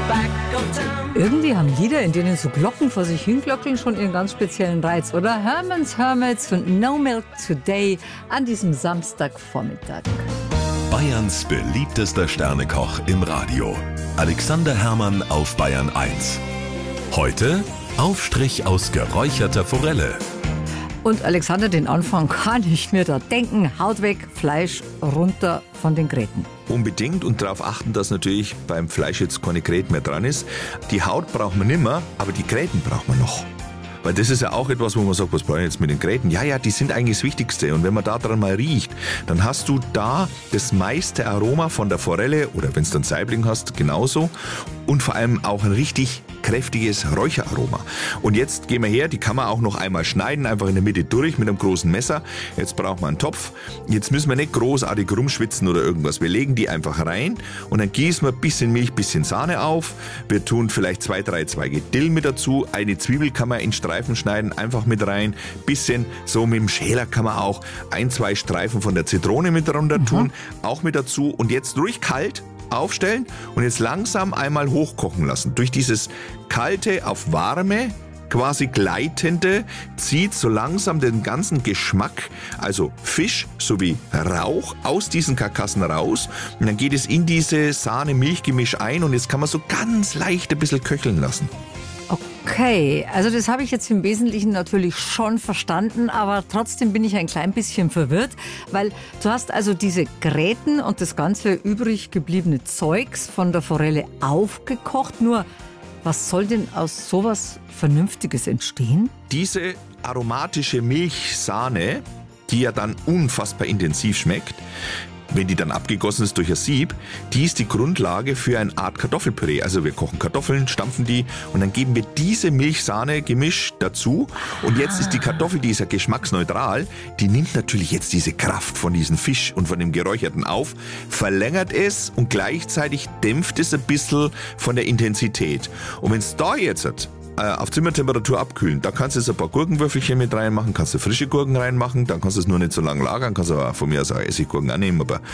Irgendwie haben Lieder, in denen so Glocken vor sich hinglockeln, schon ihren ganz speziellen Reiz, oder? Herman's Hermits und No Milk Today an diesem Samstagvormittag. Bayerns beliebtester Sternekoch im Radio. Alexander Herrmann auf Bayern 1. Heute Aufstrich aus geräucherter Forelle. Und Alexander, den Anfang kann ich mir da denken. Haut weg, Fleisch runter von den Gräten. Unbedingt und darauf achten, dass natürlich beim Fleisch jetzt keine Gräten mehr dran ist. Die Haut braucht man nimmer, aber die Gräten braucht man noch. Weil das ist ja auch etwas, wo man sagt, was brauche ich jetzt mit den Gräten? Ja, die sind eigentlich das Wichtigste. Und wenn man da dran mal riecht, dann hast du da das meiste Aroma von der Forelle oder wenn es dann Saibling hast, genauso. Und vor allem auch ein richtig kräftiges Räucheraroma. Und jetzt gehen wir her, die kann man auch noch einmal schneiden, einfach in der Mitte durch mit einem großen Messer. Jetzt braucht man einen Topf. Jetzt müssen wir nicht großartig rumschwitzen oder irgendwas. Wir legen die einfach rein und dann gießen wir ein bisschen Milch, ein bisschen Sahne auf. Wir tun vielleicht 2-3 Zweige Dill mit dazu. Eine Zwiebel kann man in Streifen schneiden, einfach mit rein. Bisschen so mit dem Schäler kann man auch 1-2 Streifen von der Zitrone mit runter tun, auch mit dazu. Und jetzt ruhig kalt aufstellen und jetzt langsam einmal hochkochen lassen. Durch dieses kalte auf warme, quasi gleitende, zieht so langsam den ganzen Geschmack, also Fisch sowie Rauch aus diesen Karkassen raus. Und dann geht es in diese Sahne-Milch-Gemisch ein und jetzt kann man so ganz leicht ein bisschen köcheln lassen. Okay, also das habe ich jetzt im Wesentlichen natürlich schon verstanden, aber trotzdem bin ich ein klein bisschen verwirrt, weil du hast also diese Gräten und das ganze übrig gebliebene Zeugs von der Forelle aufgekocht, nur was soll denn aus sowas Vernünftiges entstehen? Diese aromatische Milchsahne, die ja dann unfassbar intensiv schmeckt, wenn die dann abgegossen ist durch ein Sieb, die ist die Grundlage für eine Art Kartoffelpüree. Also wir kochen Kartoffeln, stampfen die und dann geben wir diese Milch-Sahne-Gemisch dazu. Und jetzt ist die Kartoffel, die ist ja geschmacksneutral, die nimmt natürlich jetzt diese Kraft von diesem Fisch und von dem Geräucherten auf, verlängert es und gleichzeitig dämpft es ein bisschen von der Intensität. Und wenn es da jetzt auf Zimmertemperatur abkühlen. Da kannst du jetzt ein paar Gurkenwürfelchen mit reinmachen, kannst du frische Gurken reinmachen, dann kannst du es nur nicht so lange lagern, kannst du aber von mir aus auch Essiggurken annehmen, aber